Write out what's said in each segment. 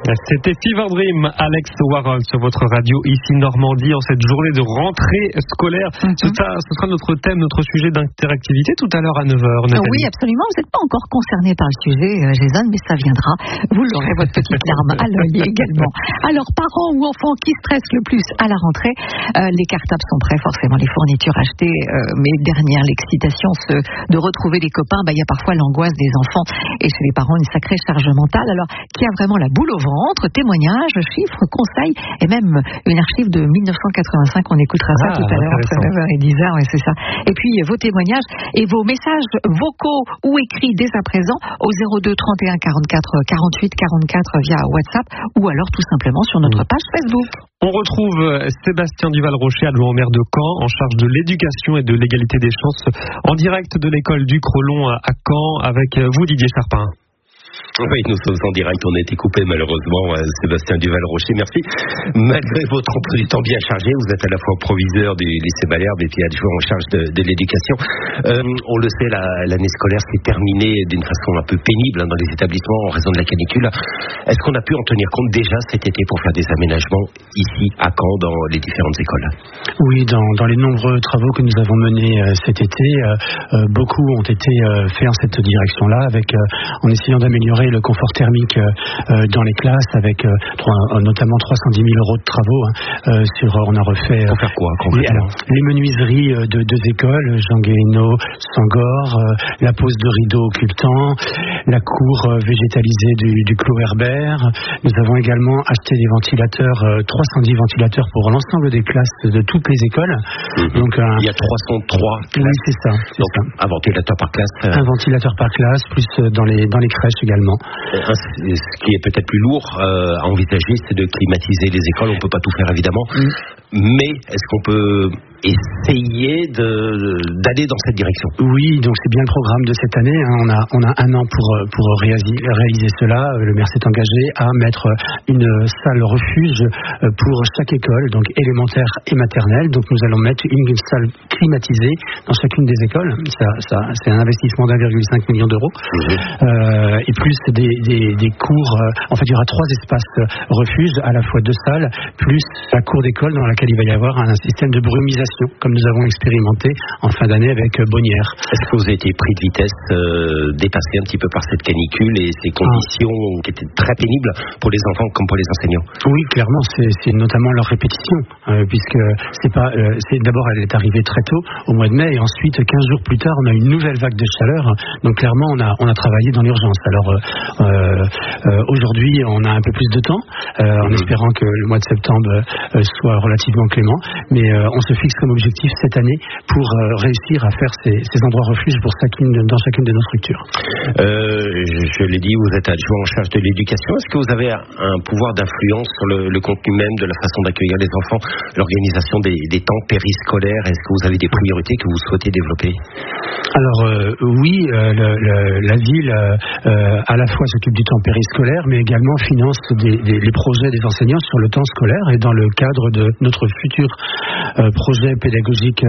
C'était Fever Dream, Alex Warhol sur votre radio ici Normandie en cette journée de rentrée scolaire. Ce sera notre thème, notre sujet d'interactivité tout à l'heure à 9h. Oui, absolument. Vous n'êtes pas encore concerné par le sujet, Jason, mais ça viendra. Vous l'aurez, votre petite larme à l'œil également. Alors, parents ou enfants qui stressent le plus à la rentrée, les cartables sont prêts, forcément, les fournitures achetées, mais derrière l'excitation de retrouver les copains, il y a parfois l'angoisse des enfants et chez les parents une sacrée charge mentale. Alors, qui a vraiment la boule au ventre, témoignages, chiffres, conseils et même une archive de 1985. On écoutera ça tout à l'heure entre 9h et 10h, ouais, c'est ça. Et puis vos témoignages et vos messages vocaux ou écrits dès à présent au 02 31 44 48 44 via WhatsApp ou alors tout simplement sur notre page Facebook. On retrouve Sébastien Duval-Rocher, adjoint au maire de Caen, en charge de l'éducation et de l'égalité des chances, en direct de l'école du Crolon à Caen, avec vous Didier Charpin. Oui, nous sommes en direct, on a été coupé malheureusement, Sébastien Duval-Rocher, merci. Malgré votre emploi du temps bien chargé, vous êtes à la fois proviseur du lycée Malherbe et puis adjoint en charge de l'éducation. On le sait, l'année scolaire s'est terminée d'une façon un peu pénible dans les établissements en raison de la canicule. Est-ce qu'on a pu en tenir compte déjà cet été pour faire des aménagements ici à Caen dans les différentes écoles? Oui, dans les nombreux travaux que nous avons menés cet été, beaucoup ont été faits en cette direction-là, en essayant d'améliorer le confort thermique dans les classes avec notamment 310 000 € de travaux. On a refait pour faire quoi concrètement? Les menuiseries de deux écoles, Jean Guéhenno, Sangor, la pose de rideaux occultants, la cour végétalisée du Clos Herbert. Nous avons également acheté des ventilateurs, 310 ventilateurs pour l'ensemble des classes de toutes les écoles. Donc, il y a 303 classes. Oui, c'est ça. Un ventilateur par classe. Un ventilateur par classe, plus dans les crèches également. Ce qui est peut-être plus lourd à envisager, c'est de climatiser les écoles. On ne peut pas tout faire évidemment, mais est-ce qu'on peut essayer d'aller dans cette direction? Oui, donc c'est bien le programme de cette année. On a un an pour réaliser cela. Le maire s'est engagé à mettre une salle refuge pour chaque école, donc élémentaire et maternelle. Donc nous allons mettre une salle climatisée dans chacune des écoles. Ça, c'est un investissement d'1,5 million d'euros. Et plus des cours. En fait, il y aura 3 espaces refuges, à la fois 2 salles, plus la cour d'école dans laquelle il va y avoir un système de brumisation, comme nous avons expérimenté en fin d'année avec Bonnières. Est-ce que vous avez été pris de vitesse, dépassé un petit peu par cette canicule et ces conditions qui étaient très pénibles pour les enfants comme pour les enseignants? Oui, clairement, c'est notamment leur répétition, puisque d'abord elle est arrivée très tôt, au mois de mai, et ensuite 15 jours plus tard, on a une nouvelle vague de chaleur. Donc clairement, on a travaillé dans l'urgence. Alors aujourd'hui, on a un peu plus de temps, en espérant que le mois de septembre soit relativement clément, mais on se fixe comme objectif cette année pour réussir à faire ces endroits refuges dans chacune de nos structures. Je l'ai dit, vous êtes adjoint en charge de l'éducation. Est-ce que vous avez un pouvoir d'influence sur le contenu même de la façon d'accueillir les enfants, l'organisation des temps périscolaires? Est-ce que vous avez des priorités que vous souhaitez développer? Alors oui, la ville à la fois s'occupe du temps périscolaire, mais également finance les projets des enseignants sur le temps scolaire, et dans le cadre de notre futur projet pédagogique,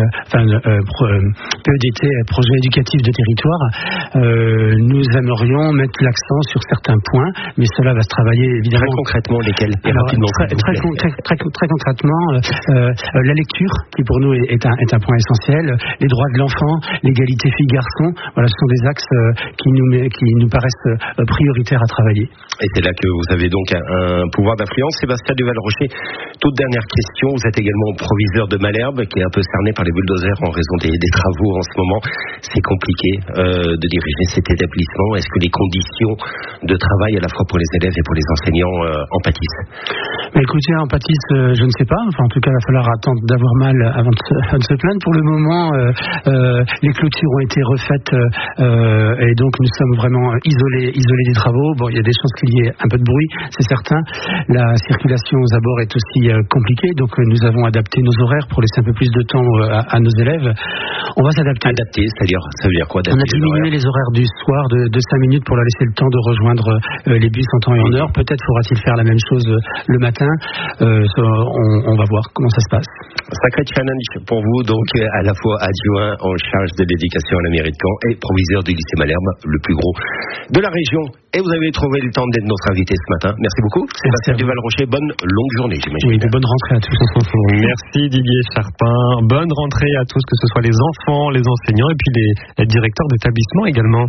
PEDT, projet éducatif de territoire, nous aimerions mettre l'accent sur certains points, mais cela va se travailler évidemment. Très concrètement, lesquels? Très concrètement, la lecture, qui pour nous est un point essentiel, les droits de l'enfant, l'égalité filles-garçons, voilà, ce sont des axes qui nous paraissent prioritaires à travailler. Et c'est là que vous avez donc un pouvoir d'influence. Sébastien Duval-Rocher, toute dernière question, vous êtes également proviseur de Malherbe, qui est un peu cerné par les bulldozers en raison des travaux en ce moment. C'est compliqué de diriger cet établissement. Est-ce que les conditions de travail à la fois pour les élèves et pour les enseignants en pâtissent? Mais écoutez, en pâtissent, je ne sais pas. Enfin, en tout cas, il va falloir attendre d'avoir mal avant de se plaindre. Pour le moment, les clôtures ont été refaites et donc nous sommes vraiment isolés des travaux. Bon, il y a des chances qu'il y ait un peu de bruit, c'est certain. La circulation aux abords est aussi compliquée, donc nous avons adapté nos horaires pour laisser un peu plus de temps à nos élèves. On va s'adapter. Adapter, c'est-à-dire, ça veut dire quoi? On a diminué les horaires du soir de 5 minutes pour leur laisser le temps de rejoindre les bus en temps et en heure. Peut-être faudra-t-il faire la même chose le matin. On va voir comment ça se passe. Sacré challenge pour vous, donc à la fois adjoint en charge de l'éducation à la mairie de Caen et proviseur du lycée Malherbe, le plus gros de la région. Et vous avez trouvé le temps d'être notre invité ce matin. Merci beaucoup. Sébastien Duval-Rocher, bonne longue journée, j'imagine. Oui, de bonne rentrée à tous. Merci Didier Charpin. Bonne rentrée à tous, que ce soit les enfants, les enseignants et puis les directeurs d'établissement également.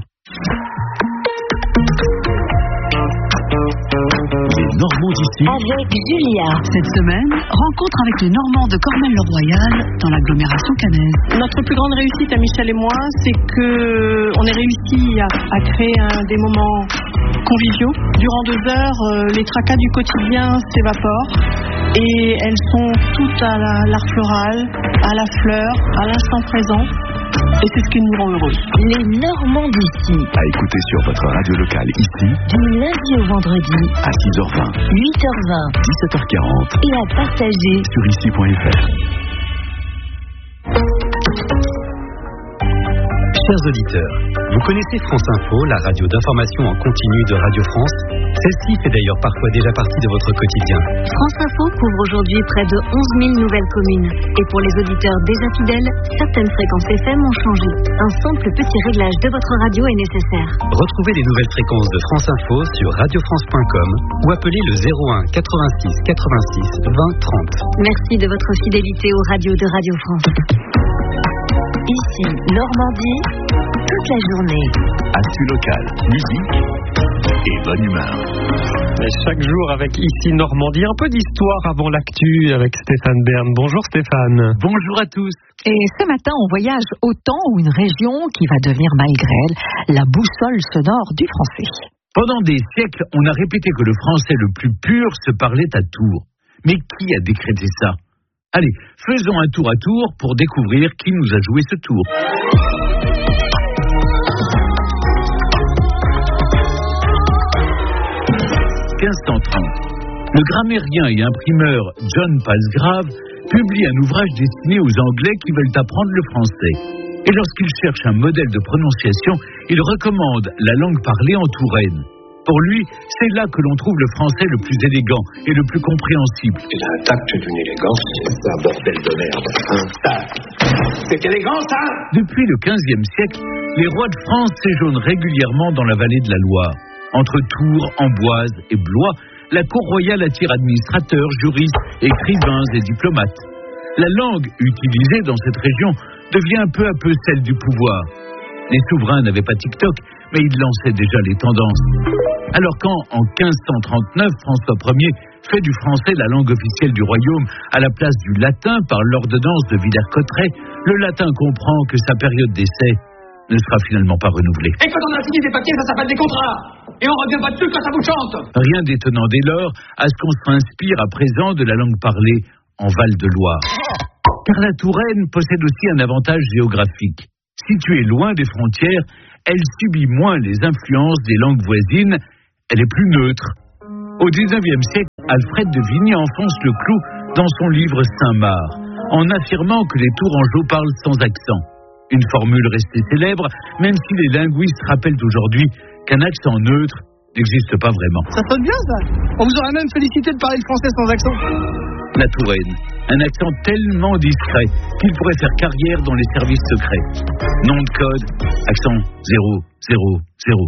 Normand d'ici. Avec Julia. Cette semaine, rencontre avec les Normands de Cormel-le-Royal dans l'agglomération caennaise. Notre plus grande réussite à Michel et moi, c'est qu'on ait réussi à créer des moments conviviaux. Durant 2 heures, les tracas du quotidien s'évaporent et elles sont toutes à l'art floral, à la fleur, à l'instant présent. Et c'est ce qui nous rend heureux. Les Normands d'ici. À écouter sur votre radio locale ici. Du lundi au vendredi. À 6h20. 8h20. 17h40. Et à partager. Sur ici.fr. Chers auditeurs, vous connaissez France Info, la radio d'information en continu de Radio France. Celle-ci fait d'ailleurs parfois déjà partie de votre quotidien. France Info couvre aujourd'hui près de 11 000 nouvelles communes. Et pour les auditeurs déjà fidèles, certaines fréquences FM ont changé. Un simple petit réglage de votre radio est nécessaire. Retrouvez les nouvelles fréquences de France Info sur radiofrance.com ou appelez le 01 86 86 20 30. Merci de votre fidélité aux radios de Radio France. Ici, Normandie, toute la journée. Actu locale, musique et bonne humeur. Et chaque jour avec Ici Normandie, un peu d'histoire avant l'actu avec Stéphane Bern. Bonjour Stéphane. Bonjour à tous. Et ce matin, on voyage au temps où une région qui va devenir malgré elle la boussole sonore du français. Pendant des siècles, on a répété que le français le plus pur se parlait à Tours. Mais qui a décrété ça ? Allez, faisons un tour à Tours pour découvrir qui nous a joué ce tour. « 1530. Le grammairien et imprimeur John Palsgrave publie un ouvrage destiné aux Anglais qui veulent apprendre le français. Et lorsqu'il cherche un modèle de prononciation, il recommande la langue parlée en Touraine. Pour lui, c'est là que l'on trouve le français le plus élégant et le plus compréhensible. Il a un tact d'une élégance, c'est un bordel de merde. Un tact. C'est élégant, ça ? Depuis le XVe siècle, les rois de France séjournent régulièrement dans la vallée de la Loire. Entre Tours, Amboise et Blois, la cour royale attire administrateurs, juristes, écrivains et diplomates. La langue utilisée dans cette région devient peu à peu celle du pouvoir. Les souverains n'avaient pas TikTok, mais ils lançaient déjà les tendances. Alors quand, en 1539, François Ier fait du français la langue officielle du royaume à la place du latin par l'ordonnance de Villers-Cotterêts, le latin comprend que sa période d'essai ne sera finalement pas renouvelée. Et quand on a signé des papiers, ça s'appelle des contrats. Et on revient pas dessus quand ça vous chante. Rien d'étonnant dès lors à ce qu'on s'inspire à présent de la langue parlée en Val-de-Loire. Car la Touraine possède aussi un avantage géographique. Située loin des frontières, elle subit moins les influences des langues voisines, elle est plus neutre. Au XIXe siècle, Alfred de Vigny enfonce le clou dans son livre Saint-Marc, en affirmant que les Tourangeaux parlent sans accent. Une formule restée célèbre, même si les linguistes rappellent aujourd'hui qu'un accent neutre n'existe pas vraiment. Ça sonne bien, ça. On vous aurait même félicité de parler le français sans accent. La Touraine, un accent tellement discret qu'il pourrait faire carrière dans les services secrets. Nom de code, accent 000.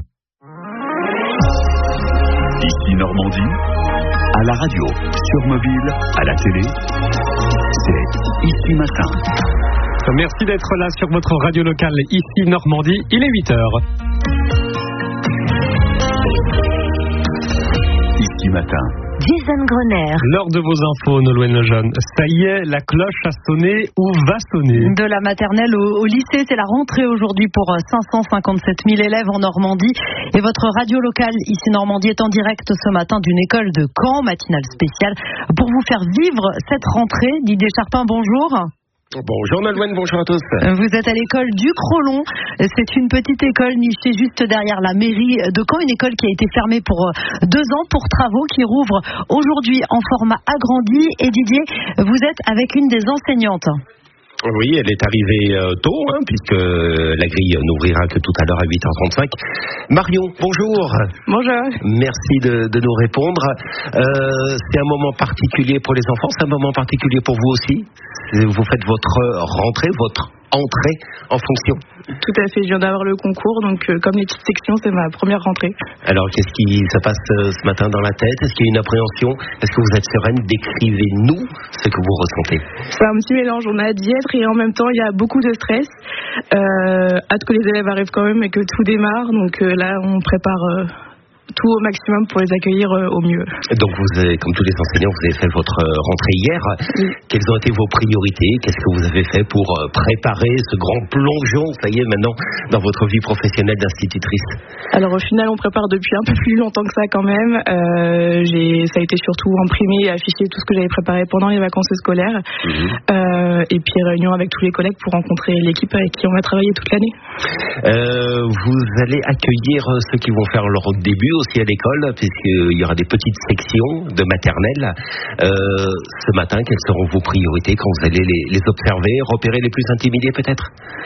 Ici Normandie, à la radio, sur mobile, à la télé, c'est Ici Matin. Merci d'être là sur votre radio locale Ici Normandie, il est 8h. Ici Matin. Jason Grenier. L'heure de vos infos, Nolwenn Lejeune. Ça y est, la cloche a sonné ou va sonner. De la maternelle au lycée, c'est la rentrée aujourd'hui pour 557 000 élèves en Normandie. Et votre radio locale, ici Normandie, est en direct ce matin d'une école de Caen, matinale spéciale, pour vous faire vivre cette rentrée. Didier Charpin, bonjour. Bonjour Nolwenn, bonjour à tous. Vous êtes à l'école du Crolon. C'est une petite école nichée juste derrière la mairie de Caen, une école qui a été fermée pour 2 ans pour travaux, qui rouvre aujourd'hui en format agrandi. Et Didier, vous êtes avec une des enseignantes. Oui, elle est arrivée tôt, puisque la grille n'ouvrira que tout à l'heure à 8h35. Marion, bonjour. Bonjour. Merci de nous répondre. C'est un moment particulier pour les enfants, c'est un moment particulier pour vous aussi. Vous faites votre rentrée, votre entrer en fonction. Tout à fait, je viens d'avoir le concours, donc comme les petites sections, c'est ma première rentrée. Alors qu'est-ce qui se passe ce matin dans la tête? Est-ce qu'il y a une appréhension? Est-ce que vous êtes sereine? Décrivez-nous ce que vous ressentez. C'est un petit mélange, on a hâte d'y être et en même temps il y a beaucoup de stress. Hâte que les élèves arrivent quand même et que tout démarre, donc là on prépare tout au maximum pour les accueillir au mieux. Donc vous avez, comme tous les enseignants, vous avez fait votre rentrée hier. Oui. Quelles ont été vos priorités? Qu'est-ce que vous avez fait pour préparer ce grand plongeon, ça y est, maintenant, dans votre vie professionnelle d'institutrice? Alors au final, on prépare depuis un peu plus longtemps que ça quand même. Ça a été surtout imprimé et affiché tout ce que j'avais préparé pendant les vacances scolaires. Et puis réunion avec tous les collègues pour rencontrer l'équipe avec qui on va travailler toute l'année. Vous allez accueillir ceux qui vont faire leur début aussi à l'école, puisqu'il y aura des petites sections de maternelle. Ce matin, quelles seront vos priorités quand vous allez les observer, repérer les plus intimidés peut-être?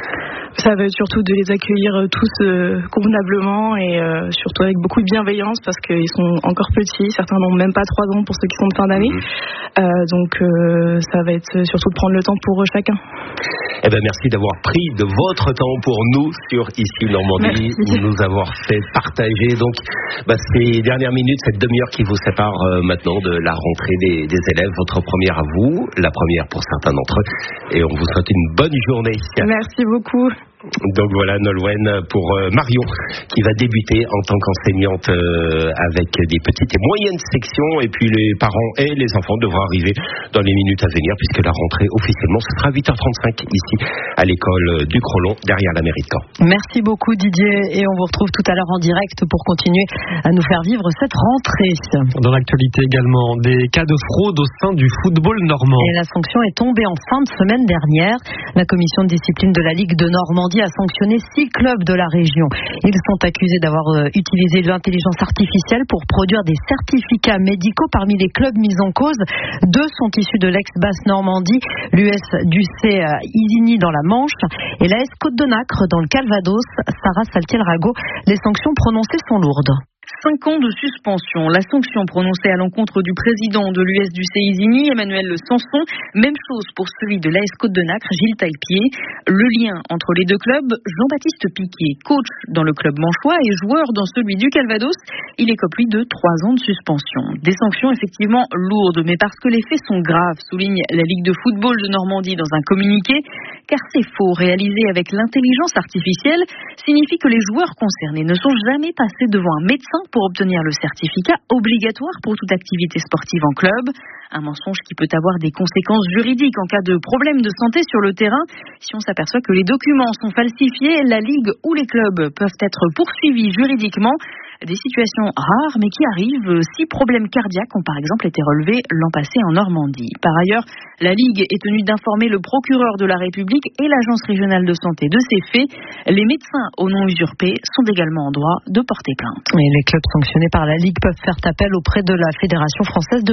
Ça va être surtout de les accueillir tous convenablement et surtout avec beaucoup de bienveillance parce qu'ils sont encore petits, certains n'ont même pas 3 ans pour ceux qui sont de fin d'année. Donc ça va être surtout de prendre le temps pour chacun. Eh ben merci d'avoir pris de votre temps pour nous sur Ici Normandie, nous avoir fait partager donc ces dernières minutes, cette demi-heure qui vous sépare maintenant de la rentrée des élèves, votre première à vous, la première pour certains d'entre eux, et on vous souhaite une bonne journée. Merci beaucoup. Donc voilà Nolwenn pour Marion qui va débuter en tant qu'enseignante avec des petites et moyennes sections, et puis les parents et les enfants devront arriver dans les minutes à venir puisque la rentrée officiellement ce sera à 8h35 ici à l'école du Crolon derrière la mairie de Caen. Merci beaucoup Didier, et on vous retrouve tout à l'heure en direct pour continuer à nous faire vivre cette rentrée. Dans l'actualité également, des cas de fraude au sein du football normand. Et la sanction est tombée en fin de semaine dernière. La commission de discipline de la Ligue de Normandie a sanctionné 6 clubs de la région. Ils sont accusés d'avoir utilisé l'intelligence artificielle pour produire des certificats médicaux. Parmi les clubs mis en cause, 2 sont issus de l'ex-Basse Normandie, l'US Ducé Isigny dans la Manche et l'AS Côte de Nacre dans le Calvados. Sarah Saltiel-Rago, les sanctions prononcées sont lourdes. 5 ans de suspension. La sanction prononcée à l'encontre du président de l'US Ducé Isigny, Emmanuel Sanson. Même chose pour celui de l'AS Côte de Nacre, Gilles Taillepied. Le lien entre les 2 clubs, Jean-Baptiste Piquet, coach dans le club manchois et joueur dans celui du Calvados, il écope lui de 3 ans de suspension. Des sanctions effectivement lourdes, mais parce que les faits sont graves, souligne la Ligue de football de Normandie dans un communiqué, car ces faux réalisés avec l'intelligence artificielle signifient que les joueurs concernés ne sont jamais passés devant un médecin pour obtenir le certificat obligatoire pour toute activité sportive en club. Un mensonge qui peut avoir des conséquences juridiques en cas de problème de santé sur le terrain. Si on s'aperçoit que les documents sont falsifiés, la Ligue ou les clubs peuvent être poursuivis juridiquement. Des situations rares mais qui arrivent. 6 problèmes cardiaques ont par exemple été relevés l'an passé en Normandie. Par ailleurs, la Ligue est tenue d'informer le procureur de la République et l'Agence régionale de santé de ces faits. Les médecins au nom usurpé sont également en droit de porter plainte. Et les clubs sanctionnés par la Ligue peuvent faire appel auprès de la Fédération française de